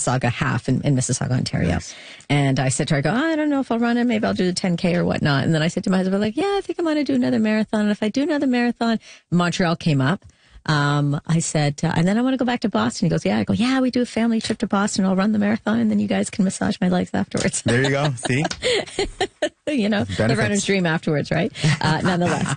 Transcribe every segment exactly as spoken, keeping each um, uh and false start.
Mississauga half in, in Mississauga, Ontario. Nice. And I said to her, I go, oh, I don't know if I'll run it. Maybe I'll do the ten K or whatnot. And then I said to my husband, like, yeah, I think I'm going to do another marathon. And if I do another marathon, Montreal came up. Um, I said, uh, and then I want to go back to Boston. He goes, yeah. I go, yeah, we do a family trip to Boston. I'll run the marathon and then you guys can massage my legs afterwards. There you go. See? You know, Benefits. The runner's dream afterwards, right? Uh, nonetheless.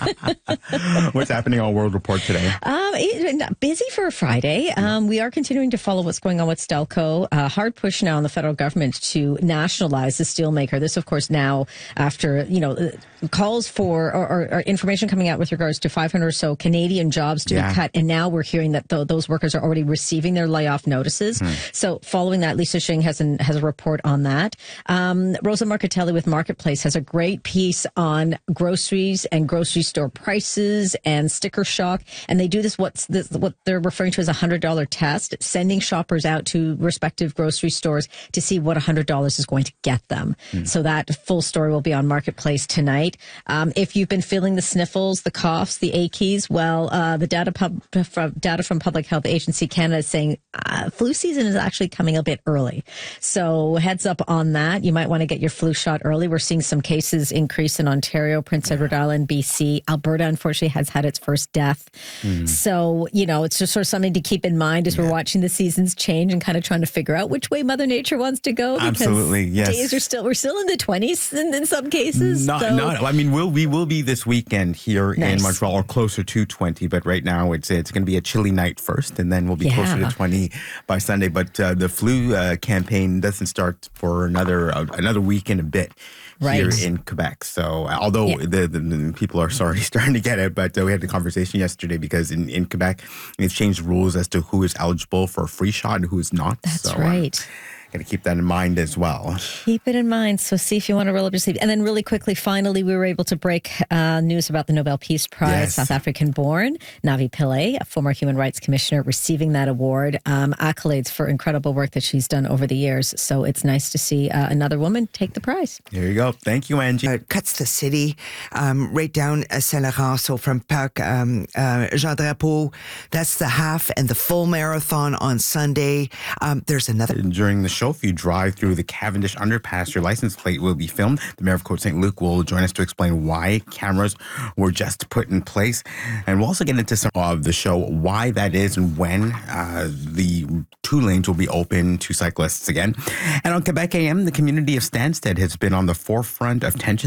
What's happening on World Report today? Um, it, busy for a Friday. Um, we are continuing to follow what's going on with Stelco. Uh, hard push now on the federal government to nationalize the steelmaker. This, of course, now after, you know, calls for or, or, or information coming out with regards to five hundred or so Canadian jobs to yeah. be cut. And now we're hearing that th- those workers are already receiving their layoff notices. Hmm. So following that, Lisa Shing has, an, has a report on that. Um, Rosa Marcatelli with Marketplace has a great piece on groceries and grocery store prices and sticker shock. And they do this, what's this, what they're referring to as a one hundred dollars test, sending shoppers out to respective grocery stores to see what one hundred dollars is going to get them. Hmm. So that full story will be on Marketplace tonight. Um, if you've been feeling the sniffles, the coughs, the achies, well, uh, the data, pub, from, data from Public Health Agency Canada is saying uh, flu season is actually coming a bit early. So heads up on that. You might want to get your flu shot early. We're seeing some cases increase in Ontario, Prince Edward Island, B C. Alberta, unfortunately, has had its first death. Mm. So, you know, it's just sort of something to keep in mind as yeah. we're watching the seasons change and kind of trying to figure out which way Mother Nature wants to go. Because Absolutely, yes. days are still, we're still in the twenties in, in some cases. Not, so. not, I mean, we'll, we will be this weekend here nice. in Montreal or closer to twenty, but right now it's it's going to be a chilly night first, and then we'll be yeah. closer to twenty by Sunday. But uh, the flu uh, campaign doesn't start for another uh, another week and a bit. Right. Here in Quebec. So although yeah. the, the, the people are already starting to get it, but uh, we had the conversation yesterday because in, in Quebec, they've changed rules as to who is eligible for a free shot and who is not. That's so, right. Um, Got to keep that in mind as well. Keep it in mind. So see if you want to roll up your sleeve. And then really quickly, finally, we were able to break uh, news about the Nobel Peace Prize, yes. South African-born Navi Pillay, a former human rights commissioner, receiving that award. Um, accolades for incredible work that she's done over the years. So it's nice to see uh, another woman take the prize. There you go. Thank you, Angie. Uh, cuts the city um, right down uh, Saint Laurent. So from Parc um, uh, Jean Drapeau, that's the half and the full marathon on Sunday. Um, there's another. During the show, if you drive through the Cavendish underpass, your license plate will be filmed. The mayor of Côte Saint Luc will join us to explain why cameras were just put in place. And we'll also get into some of the show, why that is and when uh, the two lanes will be open to cyclists again. And on Quebec A M, the community of Stansted has been on the forefront of tension